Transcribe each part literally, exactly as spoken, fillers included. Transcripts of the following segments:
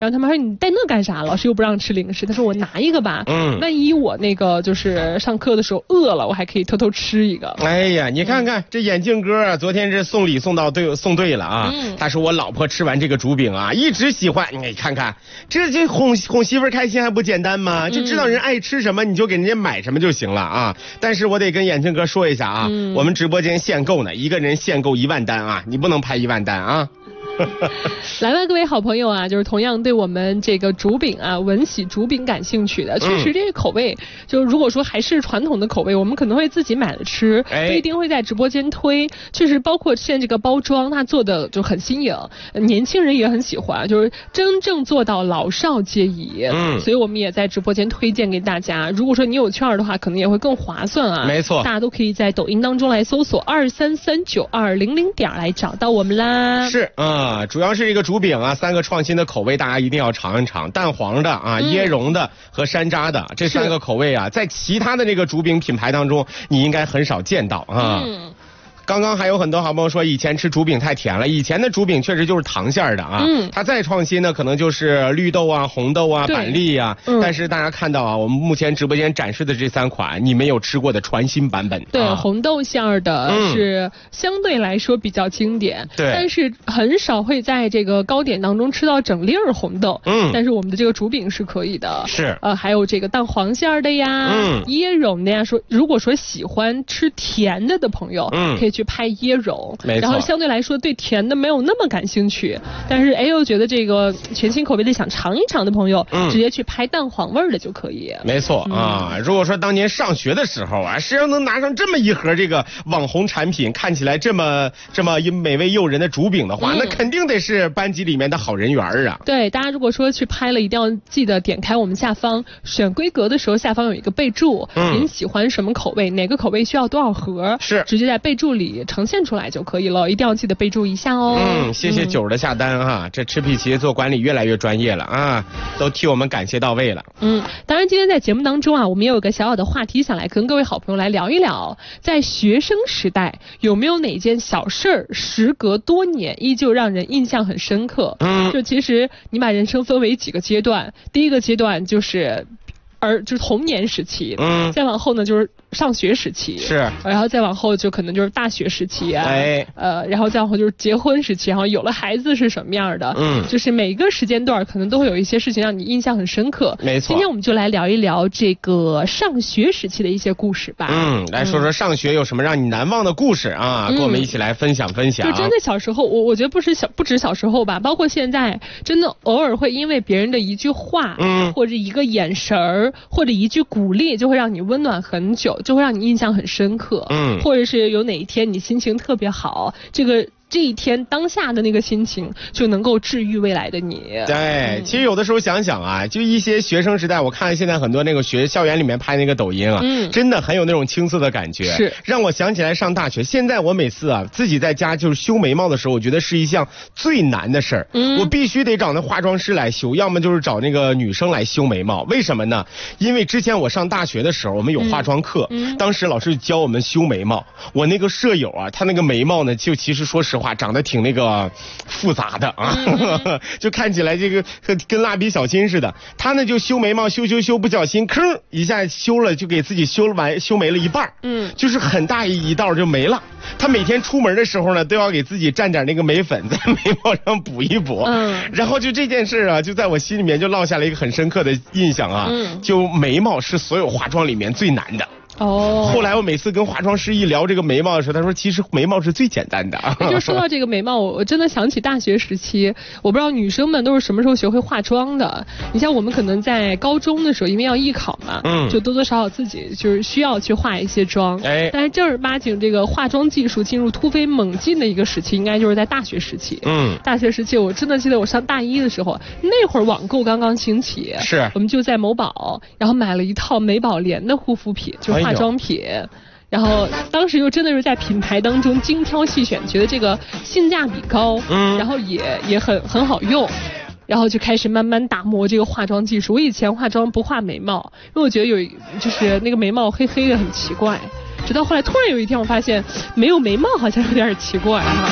然后他们说你带那干啥？老师又不让吃零食。他说我拿一个吧，嗯，万一我那个就是上课的时候饿了，我还可以偷偷吃一个。 哎呀，你看看、嗯、这眼镜哥啊，昨天这送礼送到对送对了啊。嗯、他说我老婆吃完这个竹饼啊，一直喜欢。你看看，这这哄哄媳妇开心还不简单吗？就知道人爱吃什么，你就给人家买什么就行了啊。但是我得跟眼镜哥说一下啊，嗯、我们直播间限购呢，一个人限购一万单啊，你不能拍一万单啊。 来吧，各位好朋友啊，就是同样对我们这个竹饼啊，文喜竹饼感兴趣的，确实这个口味，嗯、就如果说还是传统的口味，我们可能会自己买了吃，哎、不一定会在直播间推。确实，包括现在这个包装，它做的就很新颖，年轻人也很喜欢，就是真正做到老少皆宜。嗯，所以我们也在直播间推荐给大家。如果说你有券的话，可能也会更划算啊。 没错， 大家都可以在抖音当中来搜索二三三九二零零点来找到我们啦。 是啊。啊，主要是这个竹饼啊，三个创新的口味，大家一定要尝一尝。蛋黄的啊，椰蓉的和山楂的、嗯、这三个口味啊，在其他的这个竹饼品牌当中，你应该很少见到啊。嗯，刚刚还有很多好朋友说以前吃竹饼太甜了，以前的竹饼确实就是糖馅的啊。嗯，它再创新呢，可能就是绿豆啊、红豆啊、板栗啊。嗯，但是大家看到啊，我们目前直播间展示的这三款，你没有吃过的传新版本。 对，啊、红豆馅儿的是相对来说比较经典，对、嗯，但是很少会在这个糕点当中吃到整粒儿红豆。嗯，但是我们的这个竹饼是可以的。 是， 呃，还有这个蛋黄馅儿的呀，嗯，椰蓉的呀。说如果说喜欢吃甜的的朋友，嗯，可以去拍椰蓉，然后相对来说对甜的没有那么感兴趣，但是哎又觉得这个全新口味的想尝一尝的朋友，嗯，直接去拍蛋黄味儿的就可以。 没错、嗯、啊，如果说当年上学的时候啊，谁要能拿上这么一盒这个网红产品，看起来这么这么美味诱人的竹饼的话、嗯，那肯定得是班级里面的好人缘啊。 对，大家如果说去拍了，一定要记得点开我们下方选规格的时候，下方有一个备注，嗯，您喜欢什么口味，哪个口味需要多少盒，是直接在备注里呈现出来就可以了，一定要记得备注一下哦。 嗯，谢谢九儿的下单哈、嗯，这吃皮企业做管理越来越专业了啊，都替我们感谢到位了。 嗯，当然今天在节目当中啊，我们也有个小小的话题想来跟各位好朋友来聊一聊，在学生时代有没有哪件小事儿，时隔多年依旧让人印象很深刻？嗯，就其实你把人生分为几个阶段，第一个阶段就是而就是童年时期，嗯，再往后呢就是上学时期，是，然后再往后就可能就是大学时期啊，哎，呃，然后再往后就是结婚时期，然后有了孩子是什么样的，嗯，就是每一个时间段可能都会有一些事情让你印象很深刻。没错，今天我们就来聊一聊这个上学时期的一些故事吧。 嗯，来说说上学有什么让你难忘的故事啊，嗯、跟我们一起来分享分享。 就真的小时候，我我觉得不止小不止小时候吧，包括现在，真的偶尔会因为别人的一句话，嗯，或者一个眼神儿，或者一句鼓励，就会让你温暖很久。就会让你印象很深刻，嗯，或者是有哪一天你心情特别好，这个这一天当下的那个心情就能够治愈未来的你。 对、嗯，其实有的时候想想啊，就一些学生时代，我看现在很多那个学校园里面拍那个抖音啊，嗯，真的很有那种青涩的感觉，是让我想起来上大学。现在我每次啊自己在家就是修眉毛的时候，我觉得是一项最难的事儿，嗯，我必须得找那化妆师来修，要么就是找那个女生来修眉毛。为什么呢？因为之前我上大学的时候，我们有化妆课，嗯，当时老师教我们修眉毛，我那个舍友啊，他那个眉毛呢，就其实说实话。话长得挺那个复杂的啊，嗯、就看起来这个跟蜡笔小新似的。他呢就修眉毛，修修修，不小心吭一下修了，就给自己修了完，修没了一半，嗯，就是很大一一道就没了。他每天出门的时候呢，都要给自己蘸点那个眉粉，在眉毛上补一补。嗯，然后就这件事啊，就在我心里面就落下了一个很深刻的印象啊。嗯，就眉毛是所有化妆里面最难的。哦，后来我每次跟化妆师一聊这个眉毛的时候，他说其实眉毛是最简单的。 就说到这个眉毛，我真的想起大学时期，我不知道女生们都是什么时候学会化妆的。你像我们可能在高中的时候，因为要艺考嘛，嗯，就多多少少自己就是需要去化一些妆。哎，但是正儿八经这个化妆技术进入突飞猛进的一个时期，应该就是在大学时期。嗯，大学时期我真的记得我上大一的时候，那会儿网购刚刚兴起，是，我们就在某宝，然后买了一套美宝莲的护肤品，就化妆品。哎，然后当时又真的是在品牌当中精挑细选，觉得这个性价比高，嗯，然后也也很很好用，然后就开始慢慢打磨这个化妆技术。我以前化妆不画眉毛，因为我觉得有就是那个眉毛黑黑的很奇怪，直到后来突然有一天我发现没有眉毛好像有点奇怪哈。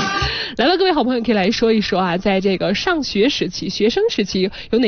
来了，各位好朋友可以来说一说啊，在这个上学时期、学生时期有哪